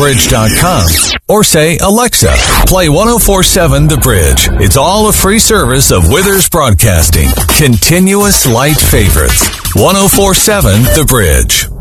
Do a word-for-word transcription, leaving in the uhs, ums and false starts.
bridge dot com or say, Alexa, play one oh four point seven The Bridge. It's all a free service of Withers Broadcasting. Continuous light favorites. one oh four point seven The Bridge.